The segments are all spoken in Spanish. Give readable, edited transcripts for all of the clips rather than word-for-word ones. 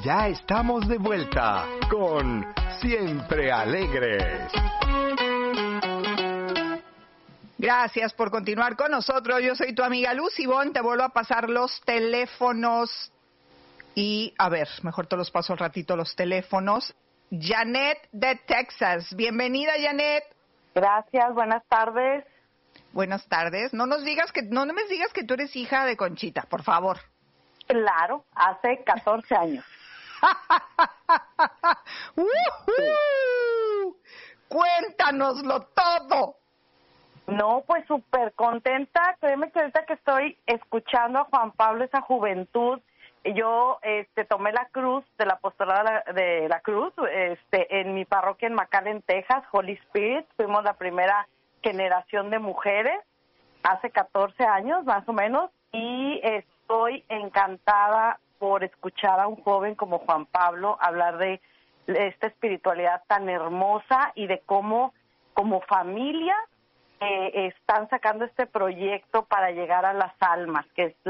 Ya estamos de vuelta con Siempre Alegres. Gracias por continuar con nosotros. Yo soy tu amiga Lucy Bon. Te vuelvo a pasar los teléfonos. Y, a ver, mejor te los paso al ratito los teléfonos. Janet de Texas. Bienvenida, Janet. Gracias, buenas tardes. Buenas tardes. No me digas que tú eres hija de Conchita, por favor. Claro, hace 14 años. ¡Woohoo! Cuéntanoslo todo. No, pues súper contenta. Créeme que ahorita que estoy escuchando a Juan Pablo, esa juventud, yo tomé la cruz del apostolado de la cruz en mi parroquia en McAllen, Texas, Holy Spirit. Fuimos la primera generación de mujeres hace 14 años más o menos, y estoy encantada por escuchar a un joven como Juan Pablo hablar de esta espiritualidad tan hermosa y de cómo como familia están sacando este proyecto para llegar a las almas, que es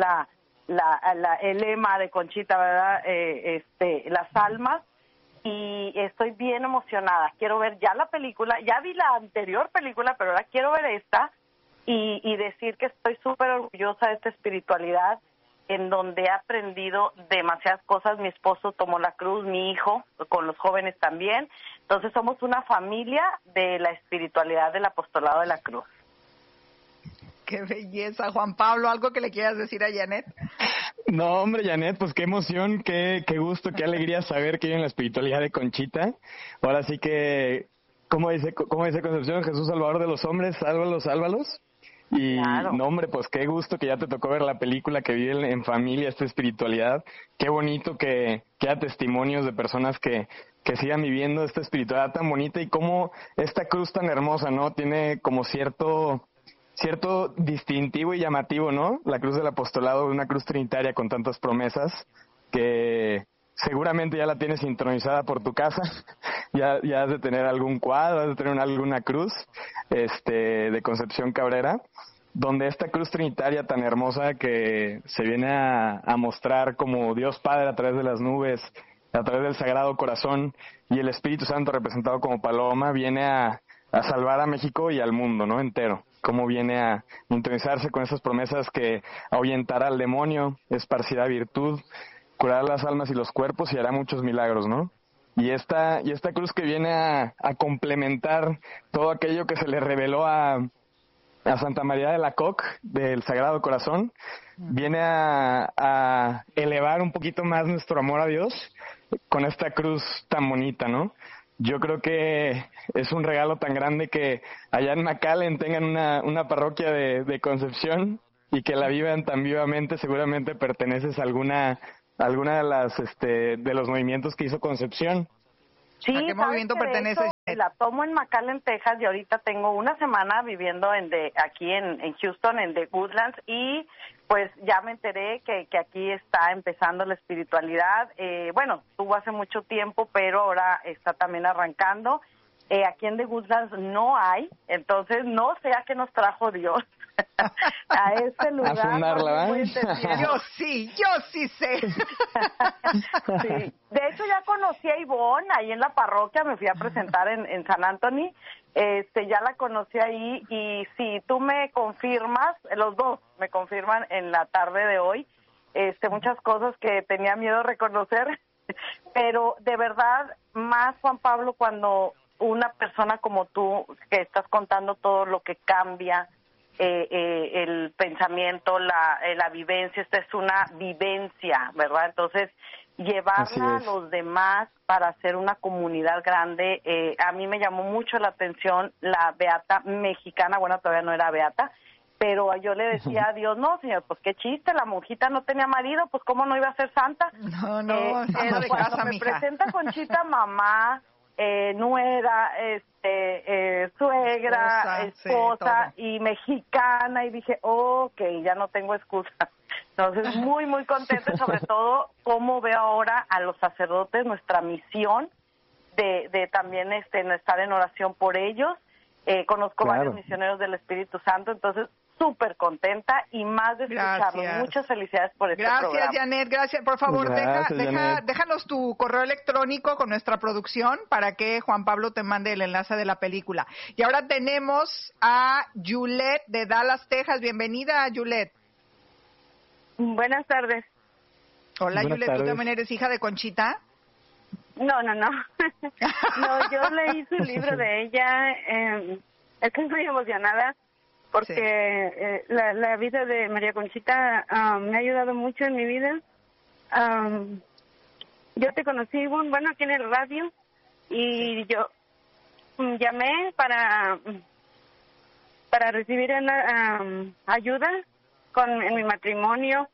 el lema de Conchita, ¿verdad? Las almas. Y estoy bien emocionada. Quiero ver ya la película. Ya vi la anterior película, pero ahora quiero ver esta y decir que estoy súper orgullosa de esta espiritualidad en donde he aprendido demasiadas cosas. Mi esposo tomó la cruz, mi hijo, con los jóvenes también. Entonces somos una familia de la espiritualidad del apostolado de la cruz. ¡Qué belleza, Juan Pablo! ¿Algo que le quieras decir a Janet? No, hombre, Janet, pues qué emoción, qué gusto, qué alegría saber que hay en la espiritualidad de Conchita. Ahora sí que, como dice Concepción, Jesús Salvador de los hombres, sálvalos. Y claro. No, hombre, pues qué gusto que ya te tocó ver la película, que vive en familia esta espiritualidad. Qué bonito que haya testimonios de personas que sigan viviendo esta espiritualidad tan bonita y cómo esta cruz tan hermosa, ¿no? Tiene como cierto distintivo y llamativo, ¿no? La cruz del apostolado, una cruz trinitaria con tantas promesas que seguramente ya la tienes sintonizada por tu casa. ya has de tener algún cuadro, has de tener alguna cruz de Concepción Cabrera, donde esta cruz trinitaria tan hermosa que se viene a mostrar como Dios Padre a través de las nubes, a través del Sagrado Corazón, y el Espíritu Santo representado como paloma, viene a salvar a México y al mundo, ¿no? Entero. Cómo viene a sintonizarse con esas promesas que ahuyentará al demonio, esparcirá virtud, curará las almas y los cuerpos y hará muchos milagros, ¿no? Y esta cruz que viene a complementar todo aquello que se le reveló a Santa María de la Coque, del Sagrado Corazón, viene a elevar un poquito más nuestro amor a Dios con esta cruz tan bonita, ¿no? Yo creo que es un regalo tan grande que allá en McAllen tengan una parroquia de Concepción y que la vivan tan vivamente. Seguramente perteneces a alguna de las de los movimientos que hizo Concepción. Sí, ¿a qué movimiento pertenece? La tomo en McAllen, Texas, y ahorita tengo una semana viviendo aquí en Houston, en The Woodlands, y pues ya me enteré que aquí está empezando la espiritualidad. Bueno, tuvo hace mucho tiempo, pero ahora está también arrancando. Aquí en The Woodlands no hay, entonces no sé a qué nos trajo Dios a este lugar. A fundarla, no Yo sí sé. Sí. De hecho, ya conocí a Ivonne ahí en la parroquia, me fui a presentar en San Anthony. Ya la conocí ahí, y si tú me confirmas, los dos me confirman en la tarde de hoy, muchas cosas que tenía miedo de reconocer, pero de verdad, más Juan Pablo, cuando una persona como tú, que estás contando todo lo que cambia, el pensamiento, la vivencia, esta es una vivencia, ¿verdad? Entonces, llevarla a los demás para hacer una comunidad grande, a mí me llamó mucho la atención la beata mexicana, bueno, todavía no era beata, pero yo le decía a Dios, no, señor, pues qué chiste, la monjita no tenía marido, pues cómo no iba a ser santa. No, pero de cuando casa, me mija. presenta Conchita mamá, nuera, suegra, esposa y mexicana, y dije, okay, ya no tengo excusa. Entonces, muy, muy contenta, sobre todo cómo veo ahora a los sacerdotes, nuestra misión de también estar en oración por ellos. Conozco varios misioneros del Espíritu Santo, entonces súper contenta y más de escucharlo. Gracias. Muchas felicidades por este programa. Gracias, Janet, gracias. Por favor, Gracias, Janet. déjanos tu correo electrónico con nuestra producción para que Juan Pablo te mande el enlace de la película. Y ahora tenemos a Juliet de Dallas, Texas. Bienvenida, Juliet. Buenas tardes. Hola, Buenas Juliet, ¿tú tardes. también eres hija de Conchita? No. No, yo leí su libro de ella. Estoy muy emocionada porque Sí. la vida de María Conchita me ha ayudado mucho en mi vida. Yo te conocí, bueno, aquí en el radio y yo llamé para recibir ayuda en mi matrimonio.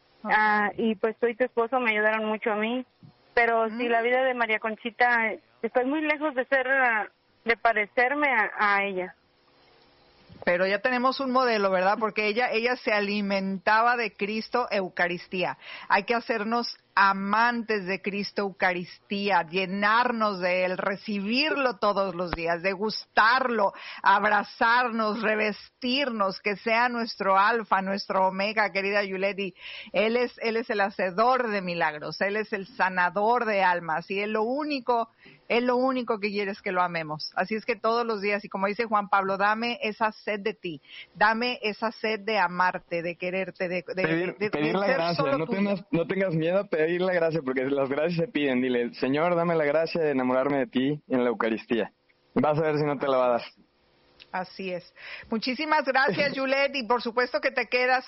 Y pues tú y tu esposo me ayudaron mucho a mí, pero sí, la vida de María Conchita, estoy muy lejos de parecerme a ella. Pero ya tenemos un modelo, ¿verdad? Porque ella se alimentaba de Cristo Eucaristía. Hay que hacernos amantes de Cristo Eucaristía, llenarnos de Él, recibirlo todos los días, degustarlo, abrazarnos, revestirnos, que sea nuestro alfa, nuestro omega, querida Yuleti. Él es el hacedor de milagros, Él es el sanador de almas y Él lo único que quiere es que lo amemos. Así es que todos los días, y como dice Juan Pablo, dame esa sed de ti, dame esa sed de amarte, de quererte, de pedir la ser gracia, solo no tuyo. tengas miedo a pedir la gracia, porque las gracias se piden. Dile, Señor, dame la gracia de enamorarme de ti en la Eucaristía. Vas a ver si no te la va a dar. Así es. Muchísimas gracias, Juliet, y por supuesto que te quedas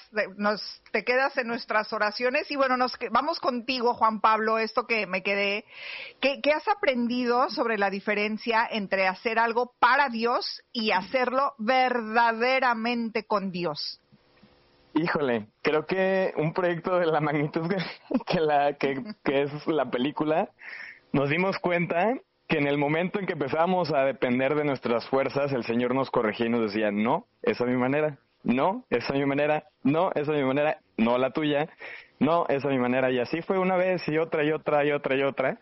en nuestras oraciones. Y bueno, vamos contigo, Juan Pablo, esto que me quedé. ¿Qué has aprendido sobre la diferencia entre hacer algo para Dios y hacerlo verdaderamente con Dios? Híjole, creo que un proyecto de la magnitud que es la película, nos dimos cuenta que en el momento en que empezamos a depender de nuestras fuerzas, el Señor nos corregía y nos decía, no, esa es mi manera, no, esa es mi manera, no, esa es mi manera, no la tuya, no, esa es mi manera. Y así fue una vez y otra y otra y otra y otra.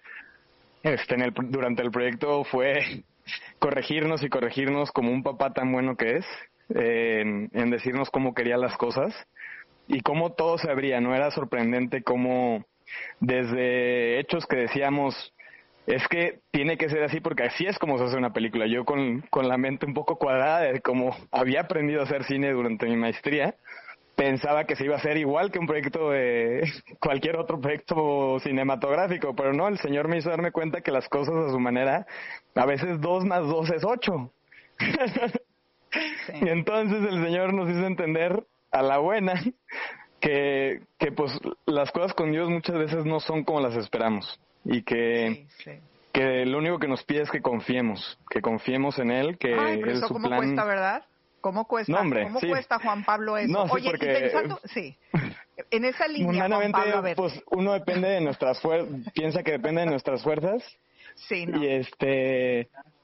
Durante el proyecto fue corregirnos y corregirnos como un papá tan bueno que es, en decirnos cómo quería las cosas y cómo todo se abría, ¿no? Era sorprendente cómo desde hechos que decíamos, es que tiene que ser así porque así es como se hace una película. Yo con la mente un poco cuadrada de cómo había aprendido a hacer cine durante mi maestría, pensaba que se iba a hacer igual que un proyecto de cualquier otro proyecto cinematográfico, pero no, el Señor me hizo darme cuenta que las cosas a su manera, a veces 2 más 2 es 8. Sí. Y entonces el Señor nos hizo entender a la buena que pues las cosas con Dios muchas veces no son como las esperamos y que lo único que nos pide es que confiemos en Él, que Ay, pero Él eso su cómo plan... cuesta, ¿verdad? ¿Cómo cuesta? No, hombre, ¿Cómo sí. cuesta, Juan Pablo, eso? No, sí, Oye, porque... y pensando, en esa línea, Juan Humanamente, Pablo, a ver. pues uno depende de nuestras fuerzas, piensa que depende de nuestras fuerzas. Sí, no. Y